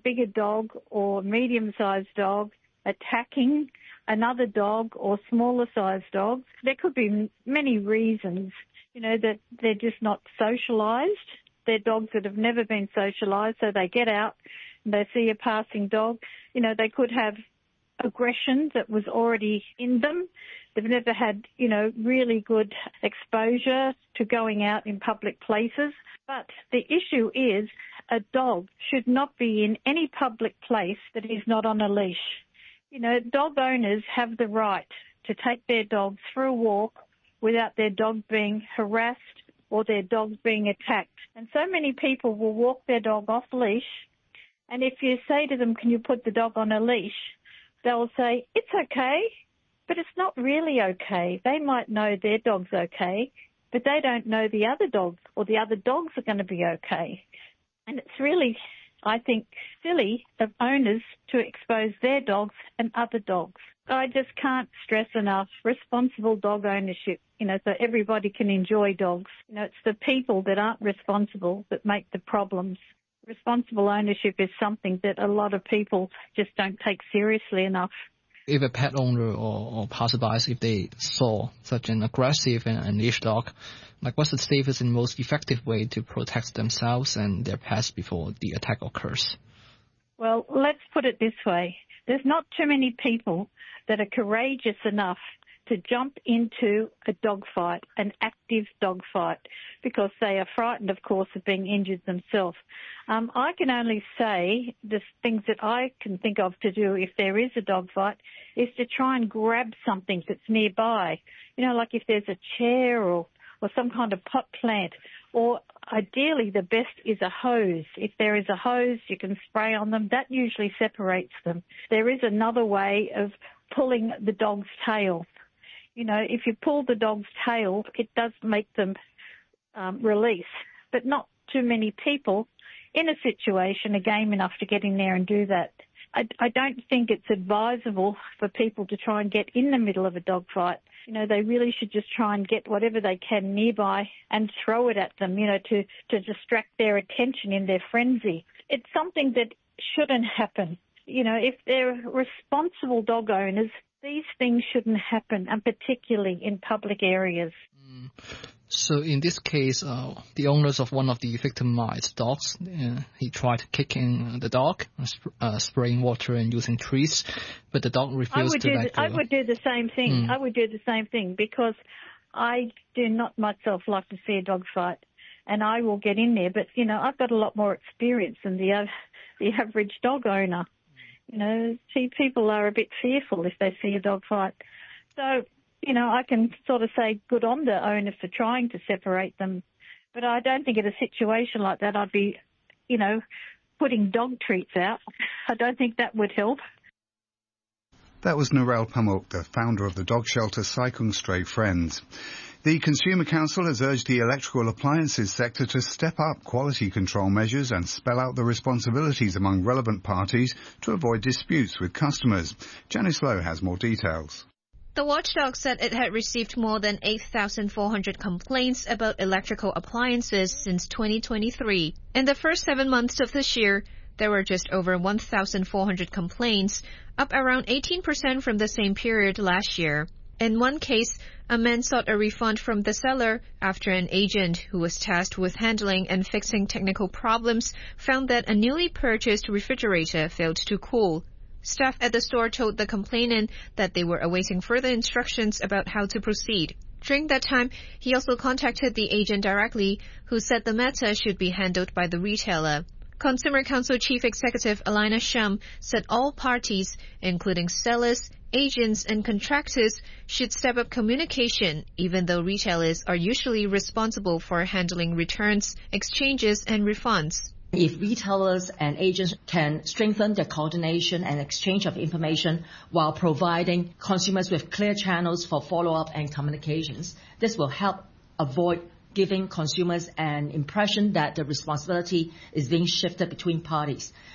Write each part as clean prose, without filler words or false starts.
bigger dog or medium-sized dog attacking another dog or smaller-sized dogs. There could be many reasons, that they're just not socialised. They're dogs that have never been socialised, so they get out and they see a passing dog. They could have aggression that was already in them. They've never had, really good exposure to going out in public places. But the issue is a dog should not be in any public place that is not on a leash. Dog owners have the right to take their dogs for a walk without their dog being harassed or their dog being attacked. And so many people will walk their dog off leash, and if you say to them, can you put the dog on a leash, they'll say, it's okay, but it's not really okay. They might know their dog's okay, but they don't know the other dogs or the other dogs are going to be okay. And it's really, I think, silly of owners to expose their dogs and other dogs. I just can't stress enough responsible dog ownership, so everybody can enjoy dogs. It's the people that aren't responsible that make the problems. Responsible ownership is something that a lot of people just don't take seriously enough. If a pet owner or passerbys, if they saw such an aggressive and leash dog, what's the safest and most effective way to protect themselves and their pets before the attack occurs? Well, let's put it this way. There's not too many people that are courageous enough to jump into a dogfight, an active dogfight, because they are frightened, of course, of being injured themselves. I can only say the things that I can think of to do if there is a dogfight is to try and grab something that's nearby. Like if there's a chair or some kind of pot plant, or ideally the best is a hose. If there is a hose, you can spray on them. That usually separates them. There is another way of pulling the dog's tail. If you pull the dog's tail, it does make them release, but not too many people in a situation are game enough to get in there and do that. I don't think it's advisable for people to try and get in the middle of a dogfight. They really should just try and get whatever they can nearby and throw it at them, to distract their attention in their frenzy. It's something that shouldn't happen. If they're responsible dog owners, these things shouldn't happen, and particularly in public areas. So in this case, the owners of one of the victimized dogs, he tried kicking the dog, spraying water and using trees, but the dog refused to let go. I would do the same thing. I would do the same thing because I do not myself like to see a dog fight, and I will get in there. But, I've got a lot more experience than the average dog owner. People are a bit fearful if they see a dog fight. So, I can sort of say good on the owner for trying to separate them. But I don't think in a situation like that I'd be, putting dog treats out. I don't think that would help. That was Narelle Pamuk, the founder of the dog shelter Sai Kung Stray Friends. The Consumer Council has urged the electrical appliances sector to step up quality control measures and spell out the responsibilities among relevant parties to avoid disputes with customers. Janice Lowe has more details. The watchdog said it had received more than 8,400 complaints about electrical appliances since 2023. In the first 7 months of this year, there were just over 1,400 complaints, up around 18% from the same period last year. In one case, a man sought a refund from the seller after an agent who was tasked with handling and fixing technical problems found that a newly purchased refrigerator failed to cool. Staff at the store told the complainant that they were awaiting further instructions about how to proceed. During that time, he also contacted the agent directly, who said the matter should be handled by the retailer. Consumer Council Chief Executive Alina Shum said all parties, including sellers, agents and contractors, should step up communication, even though retailers are usually responsible for handling returns, exchanges and refunds. If retailers and agents can strengthen their coordination and exchange of information while providing consumers with clear channels for follow-up and communications, this will help avoid giving consumers an impression that the responsibility is being shifted between parties.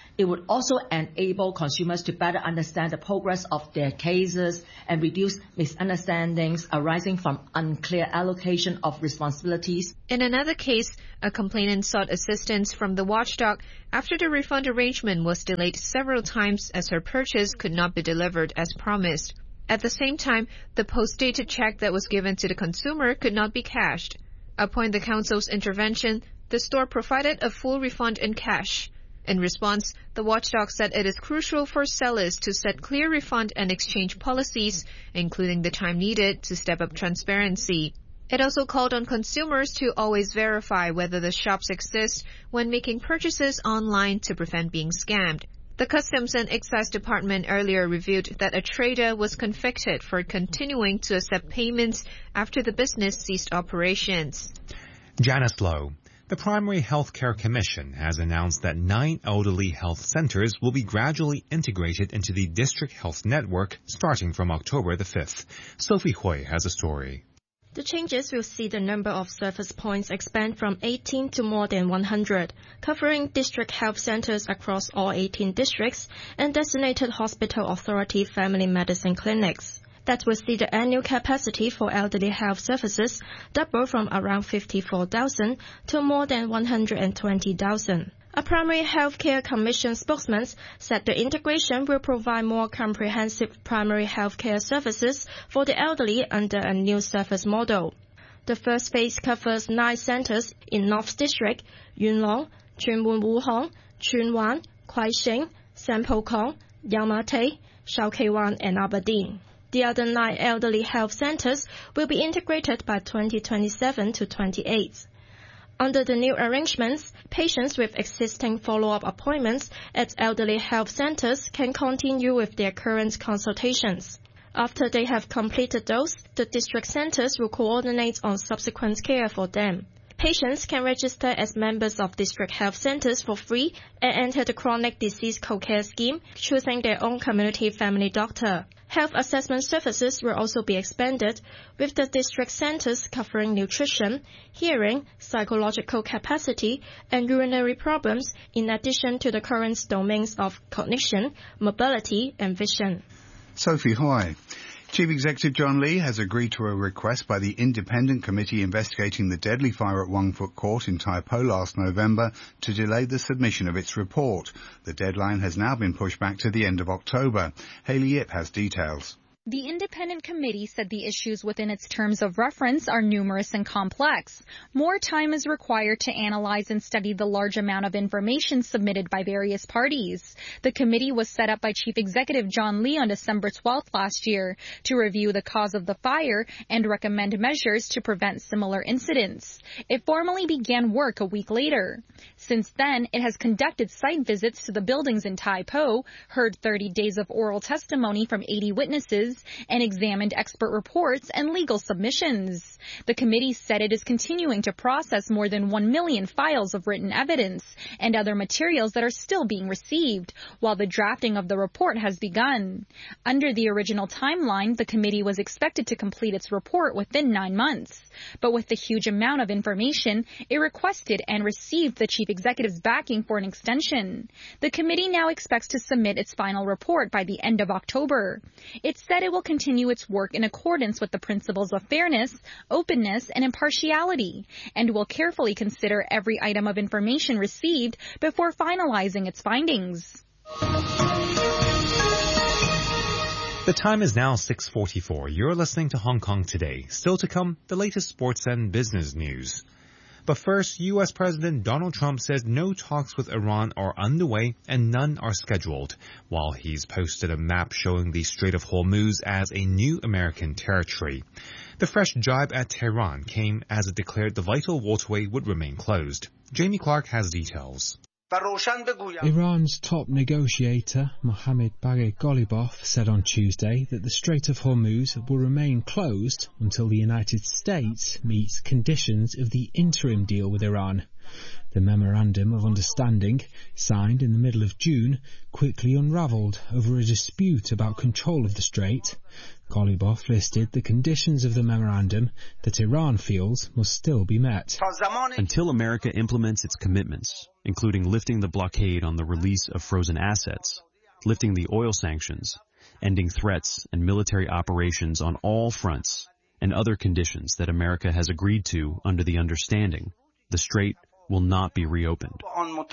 It would also enable consumers to better understand the progress of their cases and reduce misunderstandings arising from unclear allocation of responsibilities. In another case, a complainant sought assistance from the watchdog after the refund arrangement was delayed several times as her purchase could not be delivered as promised. At the same time, the post-dated check that was given to the consumer could not be cashed. Upon the council's intervention, the store provided a full refund in cash. In response, the watchdog said it is crucial for sellers to set clear refund and exchange policies, including the time needed to step up transparency. It also called on consumers to always verify whether the shops exist when making purchases online to prevent being scammed. The Customs and Excise Department earlier revealed that a trader was convicted for continuing to accept payments after the business ceased operations. Janice Lowe. The Primary Healthcare Commission has announced that 9 elderly health centres will be gradually integrated into the District Health Network starting from October the 5th. Sophie Hui has a story. The changes will see the number of service points expand from 18 to more than 100, covering district health centres across all 18 districts and designated hospital authority family medicine clinics. That will see the annual capacity for elderly health services double from around 54,000 to more than 120,000. A Primary Healthcare Commission spokesman said the integration will provide more comprehensive primary healthcare services for the elderly under a new service model. The first phase covers 9 centres in North District, Yuen Long, Tuen Mun Wu Hong, Tsuen Wan, Kwai Shing, Sanpo Kong, Yau Ma Tei, Shau Kei Wan and Aberdeen. The other 9 elderly health centres will be integrated by 2027 to 28. Under the new arrangements, patients with existing follow-up appointments at elderly health centres can continue with their current consultations. After they have completed those, the district centres will coordinate on subsequent care for them. Patients can register as members of district health centres for free and enter the chronic disease co-care scheme, choosing their own community family doctor. Health assessment services will also be expanded, with the district centres covering nutrition, hearing, psychological capacity, and urinary problems, in addition to the current domains of cognition, mobility, and vision. Sophie Hui. Chief Executive John Lee has agreed to a request by the independent committee investigating the deadly fire at Wong Fuk Court in Tai Po last November to delay the submission of its report. The deadline has now been pushed back to the end of October. Hayley Yip has details. The independent committee said the issues within its terms of reference are numerous and complex. More time is required to analyze and study the large amount of information submitted by various parties. The committee was set up by Chief Executive John Lee on December 12th last year to review the cause of the fire and recommend measures to prevent similar incidents. It formally began work a week later. Since then, it has conducted site visits to the buildings in Tai Po, heard 30 days of oral testimony from 80 witnesses, and examined expert reports and legal submissions. The committee said it is continuing to process more than 1 million files of written evidence and other materials that are still being received, while the drafting of the report has begun. Under the original timeline, the committee was expected to complete its report within 9 months. But with the huge amount of information, it requested and received the chief executive's backing for an extension. The committee now expects to submit its final report by the end of October. It said it will continue its work in accordance with the principles of fairness, openness, and impartiality, and will carefully consider every item of information received before finalizing its findings. The time is now 6:44. You're listening to Hong Kong Today. Still to come, the latest sports and business news. But first, U.S. President Donald Trump says no talks with Iran are underway and none are scheduled, while he's posted a map showing the Strait of Hormuz as a new American territory. The fresh jibe at Tehran came as it declared the vital waterway would remain closed. Jamie Clark has details. Iran's top negotiator, Mohammad Bagher Ghalibaf, said on Tuesday that the Strait of Hormuz will remain closed until the United States meets conditions of the interim deal with Iran. The Memorandum of Understanding, signed in the middle of June, quickly unravelled over a dispute about control of the strait. Golibov listed the conditions of the memorandum that Iran feels must still be met. Until America implements its commitments, including lifting the blockade on the release of frozen assets, lifting the oil sanctions, ending threats and military operations on all fronts, and other conditions that America has agreed to under the understanding, the strait will not be reopened.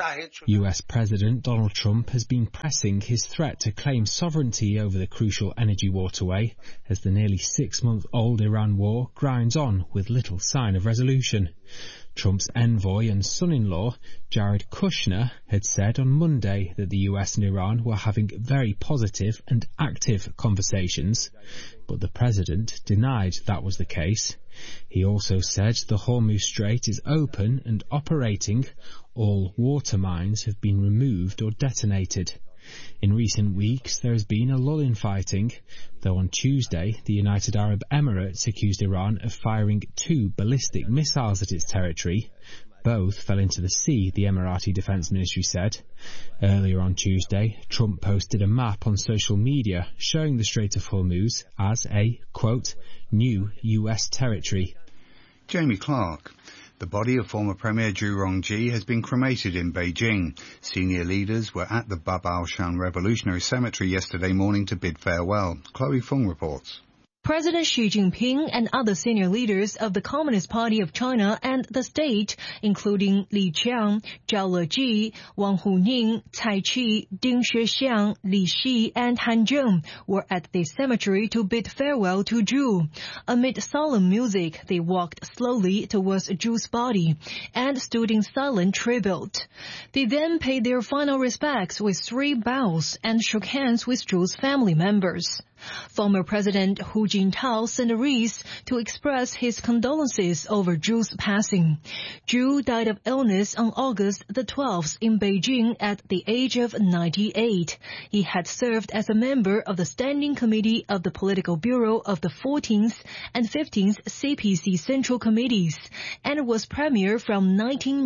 US President Donald Trump has been pressing his threat to claim sovereignty over the crucial energy waterway as the nearly 6-month-old Iran war grinds on with little sign of resolution. Trump's envoy and son-in-law, Jared Kushner, had said on Monday that the US and Iran were having very positive and active conversations, but the president denied that was the case. He also said the Hormuz Strait is open and operating. All water mines have been removed or detonated. In recent weeks, there has been a lull in fighting, though on Tuesday, the United Arab Emirates accused Iran of firing 2 ballistic missiles at its territory. Both fell into the sea, the Emirati Defense Ministry said. Earlier on Tuesday, Trump posted a map on social media showing the Strait of Hormuz as a, quote, new US territory. Jamie Clark. The body of former Premier Zhu Rongji has been cremated in Beijing. Senior leaders were at the Babaoshan Revolutionary Cemetery yesterday morning to bid farewell. Chloe Fung reports. President Xi Jinping and other senior leaders of the Communist Party of China and the state, including Li Qiang, Zhao Leji, Wang Huning, Cai Qi, Ding Shexiang, Li Xi, and Han Zheng, were at the cemetery to bid farewell to Zhu. Amid solemn music, they walked slowly towards Zhu's body and stood in silent tribute. They then paid their final respects with 3 bows and shook hands with Zhu's family members. Former President Hu Jintao sent a wreath to express his condolences over Zhu's passing. Zhu died of illness on August the 12th in Beijing at the age of 98. He had served as a member of the Standing Committee of the Political Bureau of the 14th and 15th CPC Central Committees and was premier from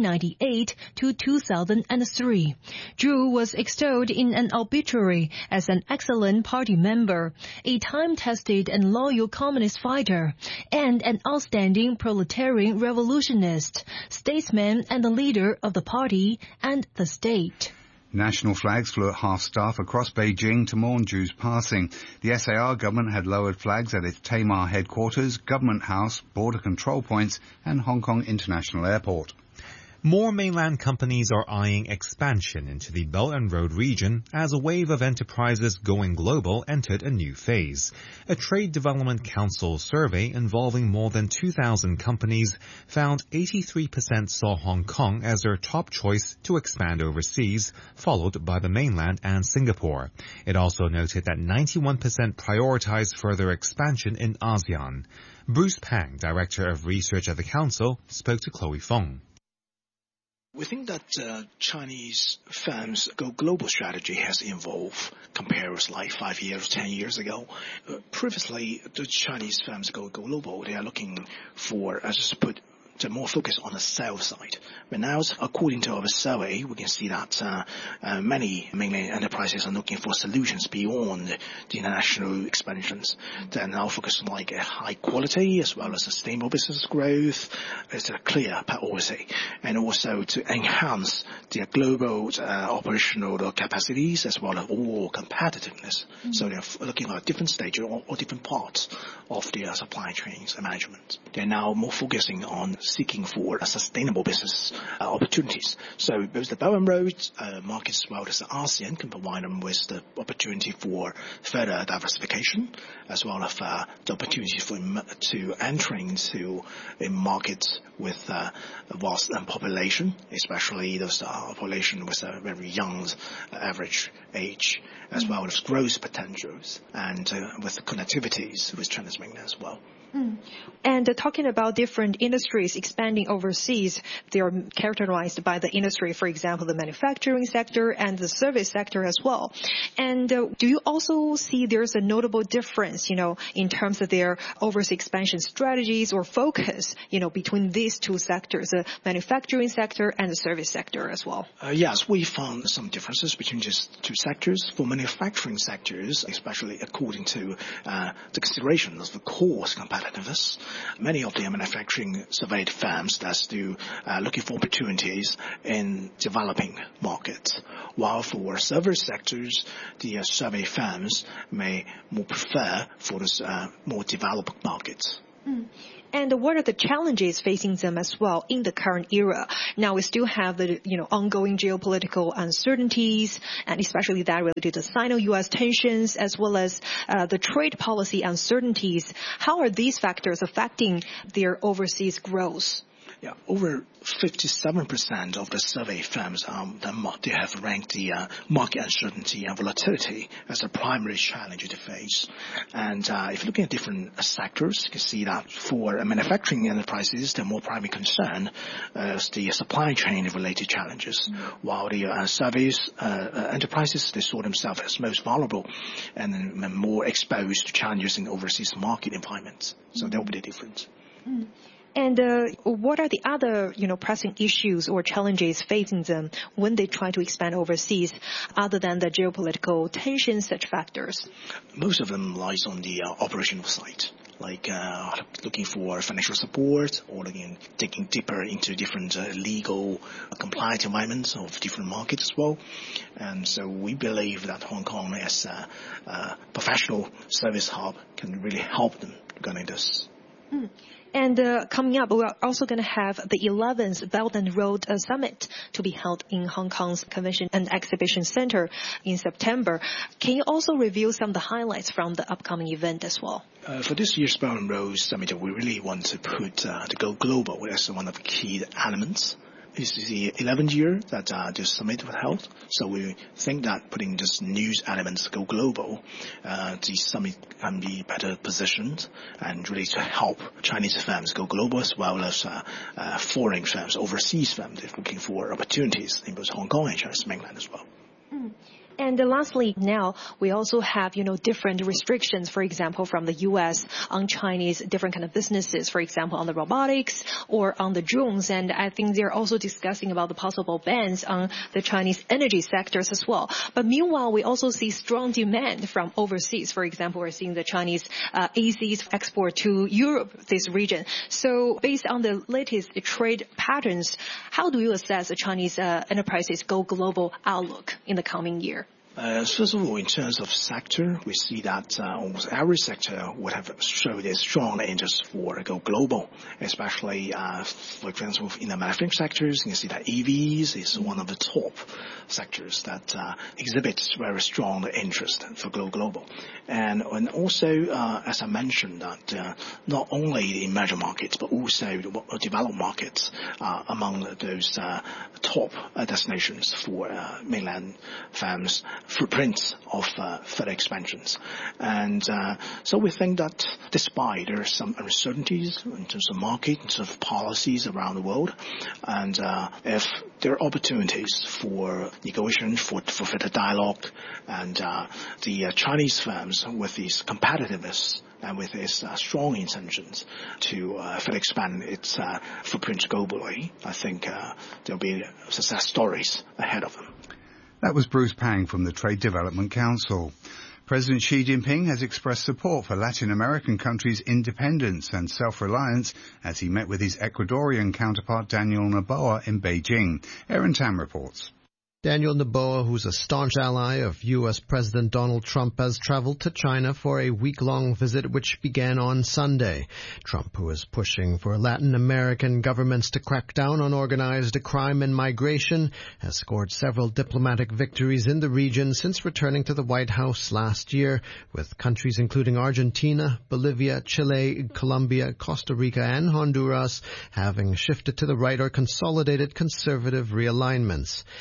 1998 to 2003. Zhu was extolled in an obituary as an excellent party member, a time-tested and loyal communist fighter, and an outstanding proletarian revolutionist, statesman and the leader of the party and the state. National flags flew at half-staff across Beijing to mourn Zhu's passing. The SAR government had lowered flags at its Tamar headquarters, Government House, border control points and Hong Kong International Airport. More mainland companies are eyeing expansion into the Belt and Road region as a wave of enterprises going global entered a new phase. A Trade Development Council survey involving more than 2,000 companies found 83% saw Hong Kong as their top choice to expand overseas, followed by the mainland and Singapore. It also noted that 91% prioritized further expansion in ASEAN. Bruce Pang, Director of Research at the Council, spoke to Chloe Fong. We think that Chinese firms' go global strategy has evolved compared with like 5 years, 10 years ago. Previously, the Chinese firms go global. They are looking for, to more focus on the sales side. But now, according to our survey, we can see that many mainland enterprises are looking for solutions beyond the international expansions. They're now focused on like a high quality as well as sustainable business growth. It's a clear policy, and also to enhance their global operational capacities as well as all competitiveness. So they're looking at different stages or different parts of their supply chains and management. They're now more focusing on seeking for sustainable business opportunities. So both the Belt and Road markets as well as the ASEAN can provide them with the opportunity for further diversification, as well as the opportunity to entering into a market with a vast population, especially those population with a very young average age, as well as growth potentials, and with connectivities with China's mainland as well. And talking about different industries expanding overseas, they are characterized by the industry, for example, the manufacturing sector and the service sector as well. And do you also see there's a notable difference, in terms of their overseas expansion strategies or focus, between these two sectors, the manufacturing sector and the service sector as well? Yes, we found some differences between these two sectors. For manufacturing sectors, especially according to the consideration of the cost competitiveness, many of the manufacturing surveyed firms that do looking for opportunities in developing markets, while for service sectors, the survey firms may more prefer for those more developed markets. And what are the challenges facing them as well in the current era? Now we still have the ongoing geopolitical uncertainties, and especially that related to Sino-US tensions, as well as the trade policy uncertainties. How are these factors affecting their overseas growth? Yeah, over 57% of the survey firms they have ranked the market uncertainty and volatility as a primary challenge to face. And if you're looking at different sectors, you can see that for manufacturing enterprises, they're more primary concern as the supply chain related challenges, while the service enterprises, they saw themselves as most vulnerable and more exposed to challenges in overseas market environments. So that will be the difference. And what are the other, pressing issues or challenges facing them when they try to expand overseas, other than the geopolitical tensions, such factors? Most of them lies on the operational side, like looking for financial support or digging deeper into different legal compliant environments of different markets as well. And so we believe that Hong Kong as a professional service hub can really help them regarding this. And coming up, we're also going to have the 11th Belt and Road Summit to be held in Hong Kong's Convention and Exhibition Center in September. Can you also review some of the highlights from the upcoming event as well? For this year's Belt and Road Summit, we really want to put to go global as one of the key elements. This is the 11th year that this summit was held. So we think that putting this news elements go global, the summit can be better positioned and really to help Chinese firms go global, as well as foreign firms, overseas firms looking for opportunities in both Hong Kong and China's mainland as well. And lastly, now we also have, different restrictions, for example, from the U.S. on Chinese different kind of businesses, for example, on the robotics or on the drones. And I think they're also discussing about the possible bans on the Chinese energy sectors as well. But meanwhile, we also see strong demand from overseas. For example, we're seeing the Chinese ACs export to Europe, this region. So based on the latest trade patterns, how do you assess the Chinese enterprises go global outlook in the coming year? First of all, in terms of sector, we see that almost every sector would have showed a strong interest for go global, especially, for example, in the manufacturing sectors. You can see that EVs is one of the top sectors that exhibits very strong interest for go global. And also, as I mentioned, that not only the emerging markets, but also the developed markets among those top destinations for mainland firms, footprints of further expansions. And so we think that despite there are some uncertainties in terms of market, in terms of policies around the world, and if there are opportunities for negotiation, for further dialogue, and the Chinese firms with these competitiveness and with its strong intentions to further expand its footprint globally, I think there'll be success stories ahead of them. That was Bruce Pang from the Trade Development Council. President Xi Jinping has expressed support for Latin American countries' independence and self-reliance as he met with his Ecuadorian counterpart Daniel Noboa in Beijing. Aaron Tam reports. Daniel Noboa, who's a staunch ally of U.S. President Donald Trump, has traveled to China for a week-long visit which began on Sunday. Trump, who is pushing for Latin American governments to crack down on organized crime and migration, has scored several diplomatic victories in the region since returning to the White House last year, with countries including Argentina, Bolivia, Chile, Colombia, Costa Rica, and Honduras having shifted to the right or consolidated conservative realignments. In their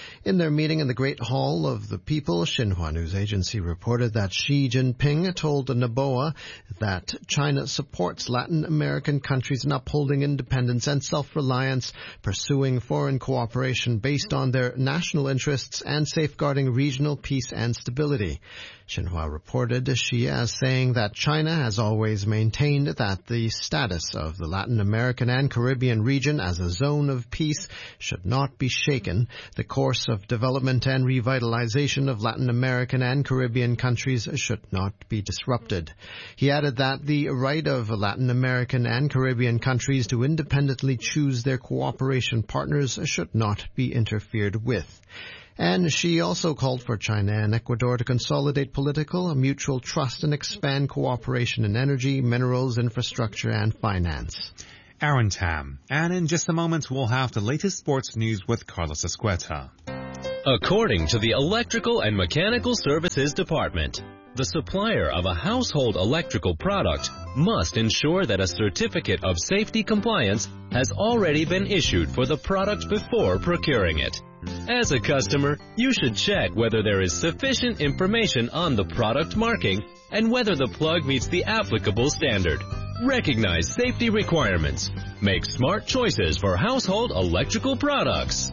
their meeting in the Great Hall of the People, Xinhua News Agency reported that Xi Jinping told Noboa that China supports Latin American countries in upholding independence and self-reliance, pursuing foreign cooperation based on their national interests, and safeguarding regional peace and stability. Xinhua reported Xi as saying that China has always maintained that the status of the Latin American and Caribbean region as a zone of peace should not be shaken. The course of development and revitalization of Latin American and Caribbean countries should not be disrupted. He added that the right of Latin American and Caribbean countries to independently choose their cooperation partners should not be interfered with. And she also called for China and Ecuador to consolidate political, mutual trust and expand cooperation in energy, minerals, infrastructure and finance. Aaron Tam. And in just a moment, we'll have the latest sports news with Carlos Escueta. According to the Electrical and Mechanical Services Department, the supplier of a household electrical product must ensure that a certificate of safety compliance has already been issued for the product before procuring it. As a customer, you should check whether there is sufficient information on the product marking and whether the plug meets the applicable standard. Recognize safety requirements. Make smart choices for household electrical products.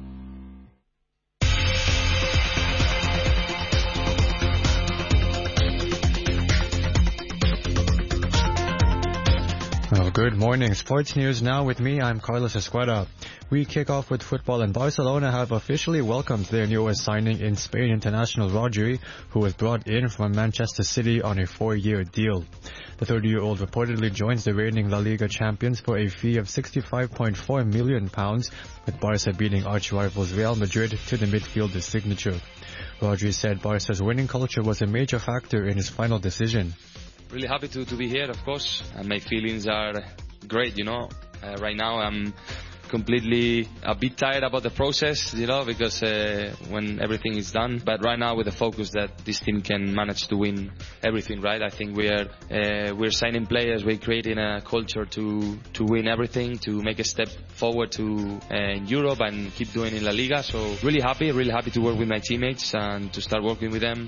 Well, good morning. Sports news now with me. I'm Carlos Escueta. We kick off with football, and Barcelona have officially welcomed their newest signing in Spain, international Rodri, who was brought in from Manchester City on a 4-year deal. The 30-year-old reportedly joins the reigning La Liga champions for a fee of £65.4 million, with Barca beating arch-rivals Real Madrid to the midfielder's signature. Rodri said Barca's winning culture was a major factor in his final decision. Really happy to be here, of course, and my feelings are great, right now I'm completely a bit tired about the process, because when everything is done, but right now with the focus that this team can manage to win everything, right? I think we're signing players, we're creating a culture to win everything, to make a step forward to in Europe and keep doing in La Liga. So really happy to work with my teammates and to start working with them.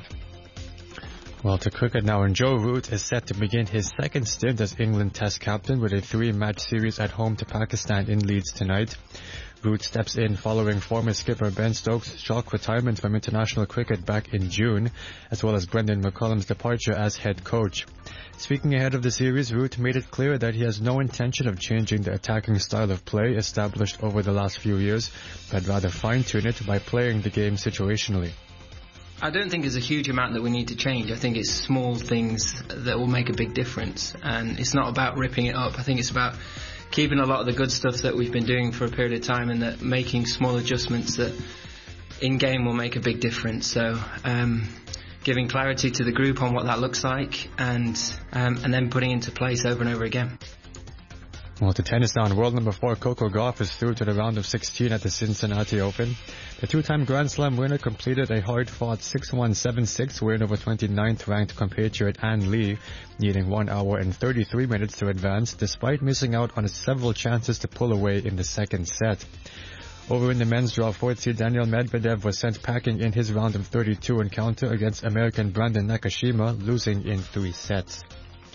Well, to cricket now, and Joe Root is set to begin his second stint as England Test captain with a 3-match series at home to Pakistan in Leeds tonight. Root steps in following former skipper Ben Stokes' shock retirement from international cricket back in June, as well as Brendan McCullum's departure as head coach. Speaking ahead of the series, Root made it clear that he has no intention of changing the attacking style of play established over the last few years, but rather fine-tune it by playing the game situationally. I don't think there's a huge amount that we need to change. I think it's small things that will make a big difference. And it's not about ripping it up. I think it's about keeping a lot of the good stuff that we've been doing for a period of time and that making small adjustments that in-game will make a big difference. So giving clarity to the group on what that looks like and then putting into place over and over again. Well, to tennis now, world number 4 Coco Gauff is through to the round of 16 at the Cincinnati Open. The 2-time Grand Slam winner completed a hard-fought 6-1, 7-6 win over 29th-ranked compatriot Ann Lee, needing 1 hour and 33 minutes to advance, despite missing out on several chances to pull away in the second set. Over in the men's draw, 4th seed Daniil Medvedev was sent packing in his round of 32 encounter against American Brandon Nakashima, losing in 3 sets.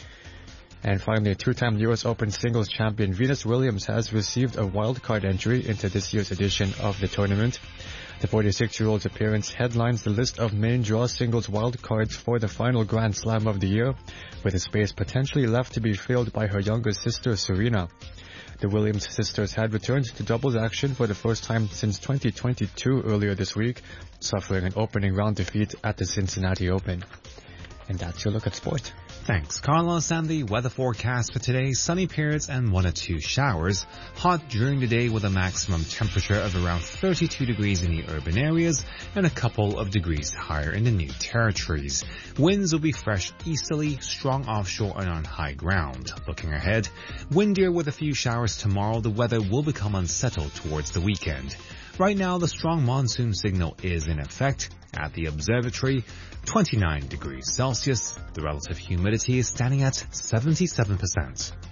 And finally, 2-time U.S. Open singles champion Venus Williams has received a wildcard entry into this year's edition of the tournament. The 46-year-old's appearance headlines the list of main draw singles wildcards for the final Grand Slam of the year, with a space potentially left to be filled by her younger sister Serena. The Williams sisters had returned to doubles action for the first time since 2022 earlier this week, suffering an opening round defeat at the Cincinnati Open. And that's your look at sport. Thanks, Carlos. And the weather forecast for today, sunny periods and 1 or 2 showers. Hot during the day with a maximum temperature of around 32 degrees in the urban areas and a couple of degrees higher in the new territories. Winds will be fresh easterly, strong offshore and on high ground. Looking ahead, windier with a few showers tomorrow. The weather will become unsettled towards the weekend. Right now, the strong monsoon signal is in effect. At the observatory, 29 degrees Celsius. The relative humidity is standing at 77%.